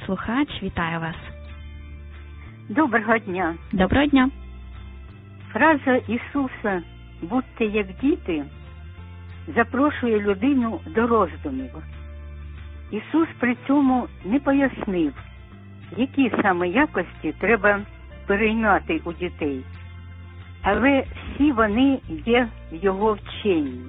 слухач, вітаю вас. Доброго дня. Доброго дня. Фраза Ісуса «Будьте як діти» запрошує людину до роздумів. Ісус при цьому не пояснив, які саме якості треба перейняти у дітей, але всі вони є в Його вченні.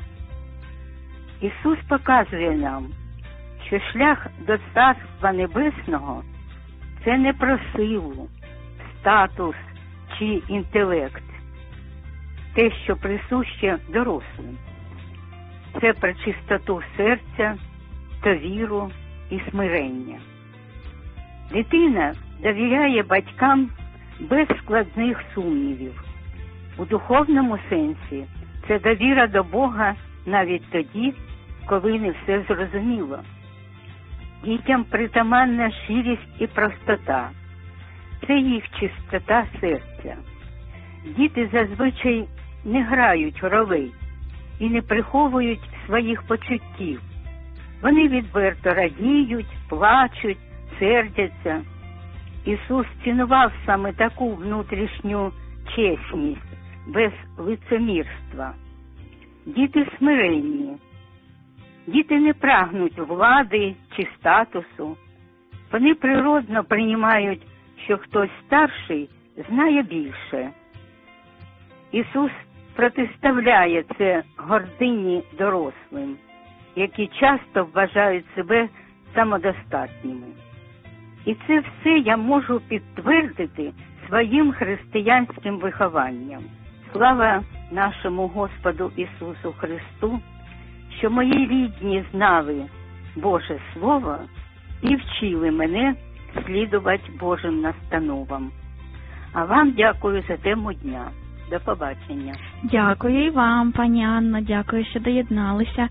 Ісус показує нам, що шлях до Царства Небесного – це не про силу, статус чи інтелект, те, що присуще дорослим. Це про чистоту серця та віру і смирення. Дитина довіряє батькам без складних сумнівів. У духовному сенсі це довіра до Бога навіть тоді, коли не все зрозуміло. Дітям притаманна щирість і простота. Це їх чистота серця. Діти зазвичай не грають ролей і не приховують своїх почуттів. Вони відверто радіють, плачуть, сердяться. Ісус цінував саме таку внутрішню чесність, без лицемірства. Діти смиренні. Діти не прагнуть влади чи статусу. Вони природно приймають, що хтось старший знає більше. Ісус протиставляє це гордині дорослим, які часто вважають себе самодостатніми. І це все я можу підтвердити своїм християнським вихованням. Слава нашому Господу Ісусу Христу, що мої рідні знали Боже Слово і вчили мене слідувати Божим настановам. А вам дякую за тему дня. До побачення. Дякую і вам, пані Анно, дякую, що доєдналися.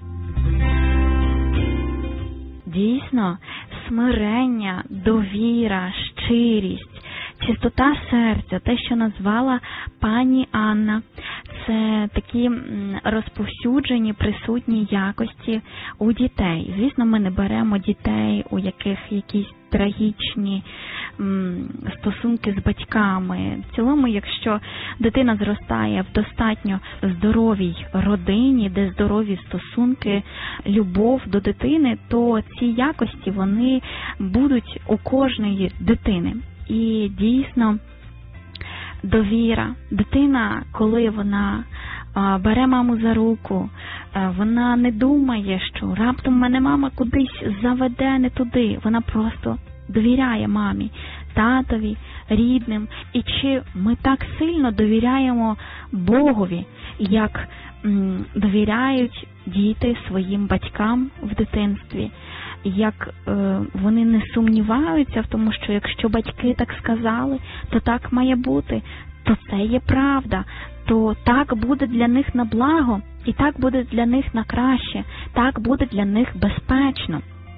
Дійсно, смирення, довіра, щирість, чистота серця, те, що назвала пані Анна, це такі розповсюджені, присутні якості у дітей. Звісно, ми не беремо дітей, у яких якісь трагічні стосунки з батьками. В цілому, якщо дитина зростає в достатньо здоровій родині, де здорові стосунки, любов до дитини, то ці якості, вони будуть у кожної дитини. І дійсно, довіра. Дитина, коли вона бере маму за руку, вона не думає, що раптом мене мама кудись заведе не туди. Вона просто довіряє мамі, татові, рідним. І чи ми так сильно довіряємо Богові, як довіряють діти своїм батькам в дитинстві? Як вони не сумніваються в тому, що якщо батьки так сказали, то так має бути, то це є правда, то так буде для них на благо, і так буде для них на краще, так буде для них безпечно.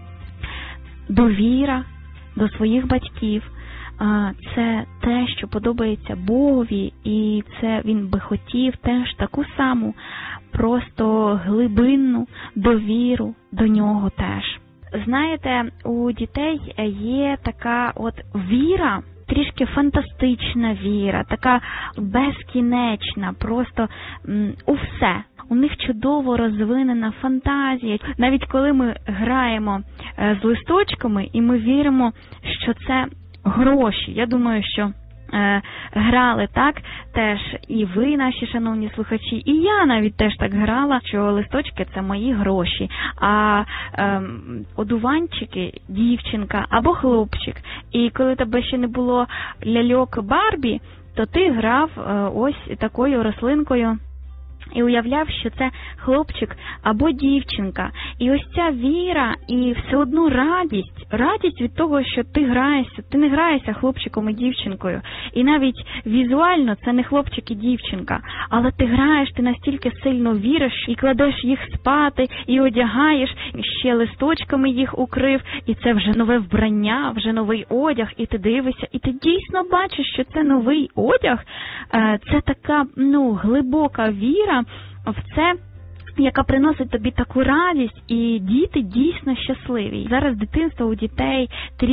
Довіра до своїх батьків – це те, що подобається Богові, і це він би хотів теж таку саму просто глибинну довіру до нього теж. Знаєте, у дітей є така от віра, трішки фантастична віра, така безкінечна, просто у все. У них чудово розвинена фантазія. Навіть коли ми граємо з листочками і ми віримо, що це гроші. Я думаю, що грали так теж і ви, наші шановні слухачі, і я навіть теж так грала, що листочки – це мої гроші, а одуванчики – дівчинка або хлопчик. І коли тебе ще не було ляльок Барбі, то ти грав ось такою рослинкою і уявляв, що це хлопчик або дівчинка. І ось ця віра і все одно радість від того, що ти граєшся. Ти не граєшся хлопчиком і дівчинкою. І навіть візуально це не хлопчик і дівчинка. Але ти граєш, ти настільки сильно віриш і кладеш їх спати, і одягаєш, ще листочками їх укрив. І це вже нове вбрання, вже новий одяг. І ти дивишся, і ти дійсно бачиш, що це новий одяг. Це така, глибока віра в це, яка приносить тобі таку радість, і діти дійсно щасливі. Зараз дитинство у дітей